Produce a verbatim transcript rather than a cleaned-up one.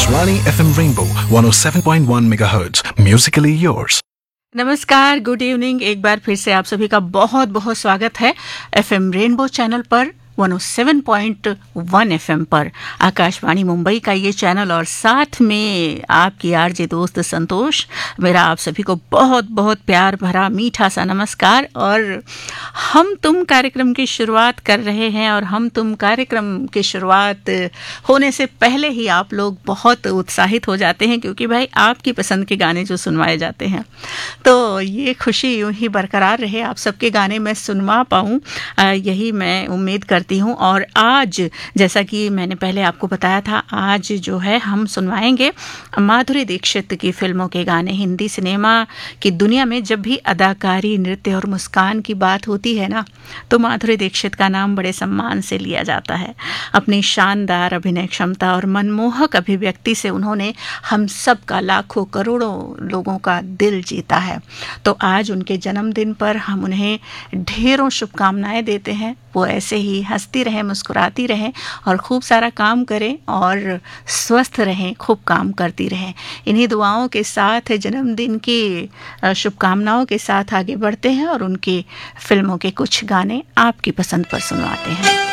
Akashvani F M Rainbow one oh seven point one megahertz. Musically yours. नमस्कार, good evening. एक बार फिर से आप सभी का बहुत बहुत स्वागत है एफएम रेनबो चैनल पर एक सौ सात पॉइंट एक एफएम पर, आकाशवाणी मुंबई का ये चैनल, और साथ में आपकी आरजे दोस्त संतोष। मेरा आप सभी को बहुत बहुत प्यार भरा मीठा सा नमस्कार। और हम तुम कार्यक्रम की शुरुआत कर रहे हैं, और हम तुम कार्यक्रम की शुरुआत होने से पहले ही आप लोग बहुत उत्साहित हो जाते हैं, क्योंकि भाई आपकी पसंद के गाने जो सुनवाए जाते हैं, तो ये खुशी यूं ही बरकरार रहे, आप सबके गाने मैं सुनवा पाऊँ, यही मैं उम्मीद करती हूँ। और आज जैसा कि मैंने पहले आपको बताया था, आज जो है हम सुनवाएंगे माधुरी दीक्षित की फिल्मों के गाने। हिंदी सिनेमा की दुनिया में जब भी अदाकारी, नृत्य और मुस्कान की बात होती है ना, तो माधुरी दीक्षित का नाम बड़े सम्मान से लिया जाता है। अपनी शानदार अभिनय क्षमता और मनमोहक अभिव्यक्ति से उन्होंने हम सब का, लाखों करोड़ों लोगों का दिल जीता है। तो आज उनके जन्मदिन पर हम उन्हें ढेरों शुभकामनाएं देते हैं। वो ऐसे ही हंसती रहें, मुस्कुराती रहें और खूब सारा काम करें और स्वस्थ रहें, खूब काम करती रहें। इन्हीं दुआओं के साथ, जन्मदिन की शुभकामनाओं के साथ आगे बढ़ते हैं और उनकी फिल्मों के कुछ गाने आपकी पसंद पर सुनवाते हैं।